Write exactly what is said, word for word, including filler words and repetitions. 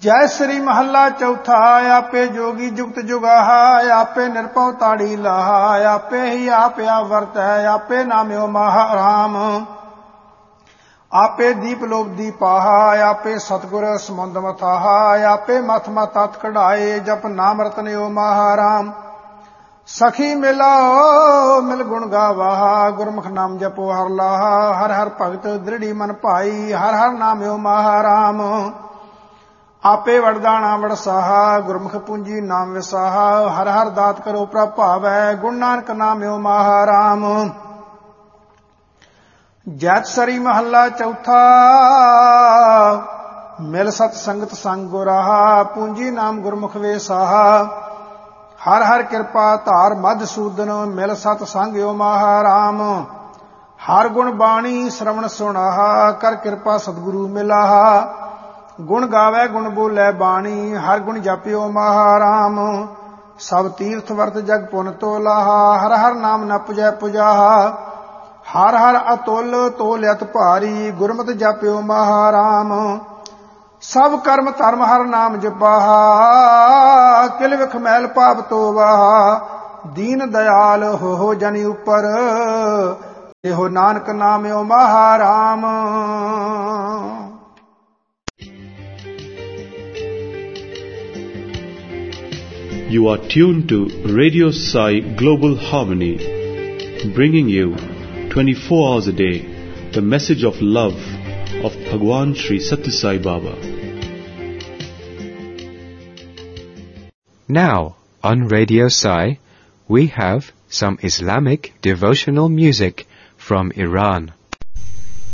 ਜੈ ਸ੍ਰੀ ਮਹੱਲਾ ਚੌਥਾ। ਆਪੇ ਜੋਗੀ ਜੁਗਤ ਜੁਗਾਹਾ, ਆਪੇ ਨਿਰਭਉ ਤਾੜੀ ਲਾਹਾ, ਆਪੇ ਹੀ ਆਪ ਆਵਰਤੈ, ਆਪੇ ਨਾਮਿਓ ਮਹਾਰਾਮ। ਆਪੇ ਦੀਪ ਲੋਕ ਦੀਪਾਹਾ, ਆਪੇ ਸਤਿਗੁਰ ਸਮੁੰਦ ਮਥਾਹਾ, ਆਪੇ ਮਥ ਮਥ ਤਤ ਕਢਾਏ, ਜਪ ਨਾਮ ਰਤਨਿਓ ਮਹਾਰਾਮ। ਸਖੀ ਮਿਲਾਓ ਮਿਲ ਗੁਣ ਗਾਵਾਹਾ, ਗੁਰਮੁਖ ਨਾਮ ਜਪੋ ਹਰ ਲਾਹਾ, ਹਰ ਹਰ ਭਗਤ ਦ੍ਰਿੜੀ ਮਨ ਭਾਈ, ਹਰ ਹਰ ਨਾਮਿਓ ਮਹਾਰਾਮ। ਆਪੇ ਵਰਦਾਣਾ ਵਡਸਾਹਾ, ਗੁਰਮੁਖ ਪੂੰਜੀ ਨਾਮ ਵਿਸਾਹਾ, ਹਰ ਹਰ ਦਾਤ ਕਰੋ ਪ੍ਰਭਾਵੈ, ਗੁਣ ਨਾਨਕ ਨਾਮਿਓ ਮਹਾਰਾਮ। ਜੈਤ ਸਰੀ ਮਹੱਲਾ ਚੌਥਾ। ਮਿਲ ਸਤ ਸੰਗਤ ਸੰਗ ਗੁਰਾਹਾ, ਪੂੰਜੀ ਨਾਮ ਗੁਰਮੁਖ ਵੇਸਾਹਾ, ਹਰ ਹਰ ਕਿਰਪਾ ਧਾਰ ਮਧ ਸੂਦਨ, ਮਿਲ ਸਤ ਸੰਗਿਓ ਮਹਾਰਾਮ। ਹਰ ਗੁਣ ਬਾਣੀ ਸ਼ਰਵਣ ਸੁਣਾਹਾ, ਕਰ ਕਿਰਪਾ ਸਤਿਗੁਰੂ ਮਿਲਾਹਾ, ਗੁਣ ਗਾਵੇ ਗੁਣ ਬੋਲੇ ਬਾਣੀ, ਹਰ ਗੁਣ ਜਪਿਓ ਮਹਾਰਾਮ। ਸਭ ਤੀਰਥ ਵਰਤ ਜਗ ਪੁਨ ਤੋਲਾਹਾ, ਹਰ ਹਰ ਨਾਮ ਨ ਪੁਜੈ ਪੁਜਾਹਾ, ਹਰ ਹਰ ਅਤੁਲ ਤੋਲ ਅਤ ਭਾਰੀ, ਗੁਰਮਤਿ ਜਪਿਓ ਮਹਾਰਾਮ। ਸਭ ਕਰਮ ਧਰਮ ਹਰ ਨਾਮ ਜਪਾਹਾ, ਕਿਲ ਵਿਖ ਮੈਲ ਪਾਪ ਤੋਵਾਹਾ, ਦੀਨ ਦਇਆਲ ਹੋ ਹੋ ਜਨ ਉਪਰ, ਇਹੋ Nanak ਨਾਮਿਓ ਮਹਾਰਾਮ। You are tuned to Radio Sai Global Harmony, bringing you twenty-four hours a day the message of love of Bhagwan Sri Satya Sai Baba. Now, on Radio Sai, we have some Islamic devotional music from Iran.